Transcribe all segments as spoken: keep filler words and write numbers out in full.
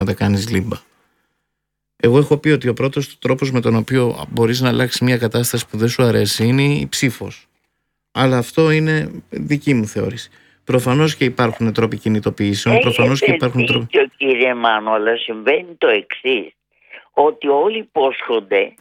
να τα κάνεις λίμπα. Εγώ έχω πει ότι ο πρώτος τρόπος με τον οποίο μπορείς να αλλάξεις μια κατάσταση που δεν σου αρέσει είναι η ψήφος. Αλλά αυτό είναι δική μου θεώρηση. Προφανώς και υπάρχουν τρόποι κινητοποιήσεων, προφανώς και υπάρχουν τρόποι. Έχετε δίκιο, κύριε Μάνο, αλλά συμβαίνει το εξής, ότι όλοι υπόσχονται,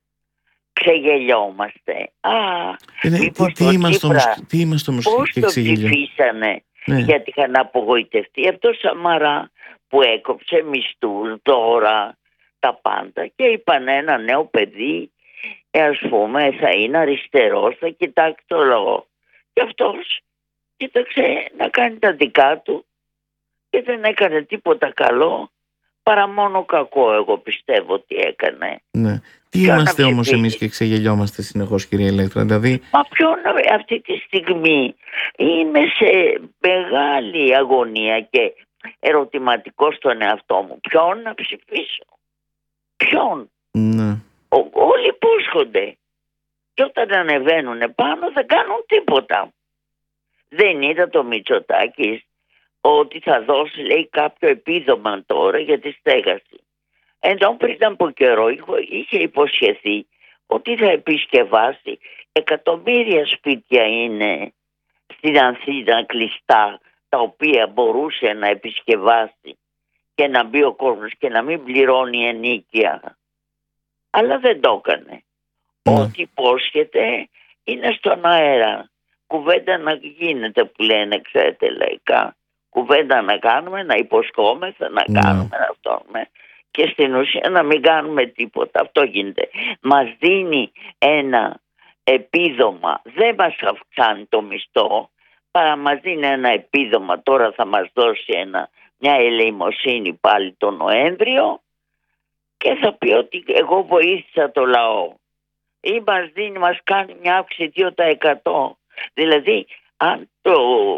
ξεγελιόμαστε. Α, Ε, ναι, τι, τι, είμαστε όμως, τι είμαστε όμως πώς και το ξεγελιόμαστε. ψηφίσανε, Ναι. γιατί είχαν απογοητευτεί από το Σαμαρά που έκοψε μισθούς, δώρα, τα πάντα, και είπαν ένα νέο παιδί, ε, ας πούμε, θα είναι αριστερός, θα κοιτάξει το λαό. Και αυτός κοίταξε να κάνει τα δικά του και δεν έκανε τίποτα καλό, παρά μόνο κακό, εγώ πιστεύω ότι έκανε. Ναι. Τι Ποιο είμαστε να όμως ψηφίσει? εμείς και ξεγελιόμαστε συνεχώς, κύριε Ηλέκτρα? Δηλαδή, Μα ποιον αυτή τη στιγμή είμαι σε μεγάλη αγωνία και ερωτηματικό στον εαυτό μου. Ποιον να ψηφίσω? Ποιον? ναι. Ο, όλοι υπόσχονται. Και όταν ανεβαίνουν πάνω δεν κάνουν τίποτα. Δεν είδα το Μητσοτάκης ότι θα δώσει, λέει, κάποιο επίδομα τώρα για τη στέγαση. Ενώ πριν από καιρό είχε υποσχεθεί ότι θα επισκευάσει εκατομμύρια σπίτια, είναι στην Αθήνα κλειστά, τα οποία μπορούσε να επισκευάσει και να μπει ο κόσμος και να μην πληρώνει ενίκεια. Αλλά δεν το έκανε. Ναι. Ό,τι υπόσχεται είναι στον αέρα. Κουβέντα να γίνεται, που λένε, ξέρετε, λαϊκά. Κουβέντα να κάνουμε, να υποσχόμεθα, να Ναι. κάνουμε, να φτώνουμε. Και στην ουσία να μην κάνουμε τίποτα. Αυτό γίνεται. Μας δίνει ένα επίδομα, δεν μας αυξάνει το μισθό, παρά μας δίνει ένα επίδομα. Τώρα θα μας δώσει ένα, μια ελεημοσύνη πάλι τον Νοέμβριο και θα πει ότι εγώ βοήθησα το λαό. Ή μας δίνει, μας κάνει μια αύξηση δύο τοις εκατό. Δηλαδή, αν το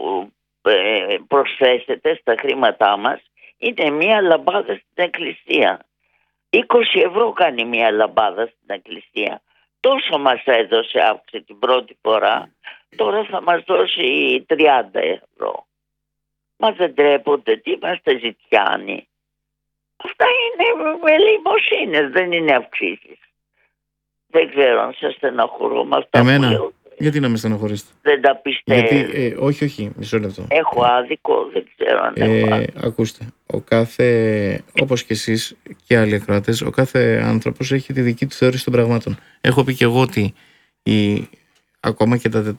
ε, προσθέσετε στα χρήματά μας, είναι μια λαμπάδα στην εκκλησία. είκοσι ευρώ κάνει μια λαμπάδα στην εκκλησία. Τόσο μας έδωσε αύξηση την πρώτη φορά, τώρα θα μας δώσει τριάντα ευρώ. Μα δεν τρέπονται, τι είμαστε ζητιάνοι? Αυτά είναι ελεημοσύνες, δεν είναι αυξήσεις. Δεν ξέρω αν σας στεναχωρώ με αυτά Εμένα, που λέω. γιατί να με στεναχωρήσετε? Δεν τα πιστεύω. Γιατί, ε, όχι, όχι, μισό λεπτό. Έχω άδικο, δεν ξέρω αν έχω Ε, άδικο. ακούστε, ο κάθε, όπως και εσείς και άλλοι ακροατές, ο κάθε άνθρωπος έχει τη δική του θεώρηση των πραγμάτων. Έχω πει και εγώ ότι η, ακόμα και τα...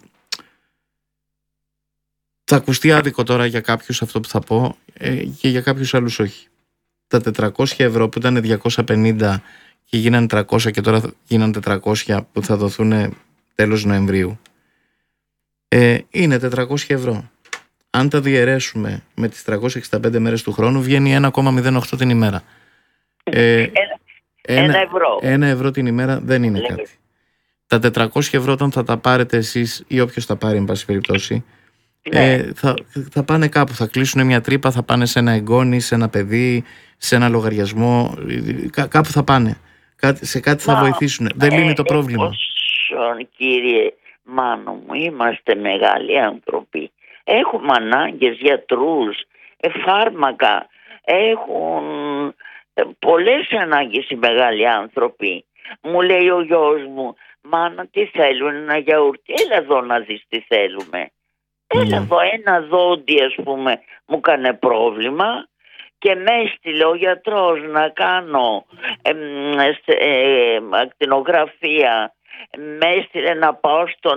Θα ακουστεί άδικο τώρα για κάποιους αυτό που θα πω, ε, και για κάποιους άλλους όχι. Τα τετρακόσια ευρώ που ήταν διακόσια πενήντα και γίνανε τριακόσια και τώρα γίνανε τετρακόσια που θα δοθούν τέλος Νοεμβρίου, ε, είναι τετρακόσια ευρώ. Αν τα διαιρέσουμε με τις τριακόσιες εξήντα πέντε μέρες του χρόνου, βγαίνει ένα κόμμα μηδέν οκτώ την ημέρα. Ε, Ένα, ένα ευρώ. Ένα ευρώ την ημέρα δεν είναι Λέμε. κάτι. Τα τετρακόσια ευρώ όταν θα τα πάρετε εσείς ή όποιος τα πάρει, εν πάση περιπτώσει, Ναι. ε, θα, θα πάνε κάπου, θα κλείσουν μια τρύπα, θα πάνε σε ένα εγγόνι, σε ένα παιδί, σε ένα λογαριασμό, κά, κάπου θα πάνε. Κάτι, σε κάτι θα Μα, βοηθήσουν. Δεν ε, λύνει το πρόβλημα. Εφόσον, κύριε Μάνο μου, είμαστε μεγάλοι άνθρωποι, έχουμε ανάγκες, γιατρούς, ε, φάρμακα, έχουν ε, πολλές ανάγκες οι μεγάλοι άνθρωποι. Μου λέει ο γιος μου, μάνα, τι θέλουν, ένα γιαουρτί? Έλα εδώ να δεις τι θέλουμε. Έλα εδώ, ένα δόντι, ας πούμε, μου έκανε πρόβλημα και με έστειλε ο γιατρός να κάνω ε, ε, ακτινογραφία. Με έστειλε να πάω στον,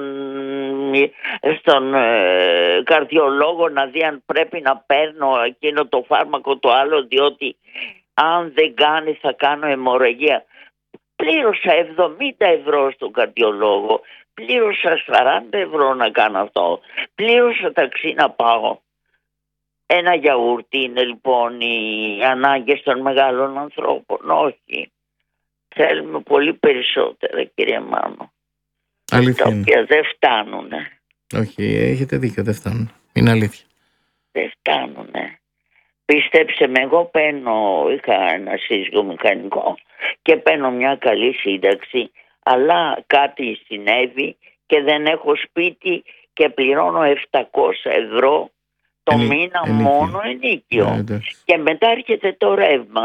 στον ε, καρδιολόγο να δει αν πρέπει να παίρνω εκείνο το φάρμακο το άλλο, διότι αν δεν κάνει θα κάνω αιμορραγία. Πλήρωσα εβδομήντα ευρώ στον καρδιολόγο, πλήρωσα σαράντα ευρώ να κάνω αυτό, πλήρωσα ταξί να πάω. Ένα γιαούρτι είναι λοιπόν οι ανάγκες των μεγάλων ανθρώπων? Όχι. Θέλουμε πολύ περισσότερα, κύριε Μάνο. Αλήθεια Τα είναι. οποία δεν φτάνουν. Όχι, έχετε δίκιο, δεν φτάνουν. Είναι αλήθεια. Δεν φτάνουν. Πίστεψε με, εγώ παίρνω, είχα ένα σύζυγο μηχανικό και παίρνω μια καλή σύνταξη, αλλά κάτι συνέβη και δεν έχω σπίτι και πληρώνω επτακόσια ευρώ το Ενί- μήνα ενίκιο. μόνο ενίκιο. Ναι, εντάξει. Και μετά έρχεται το ρεύμα.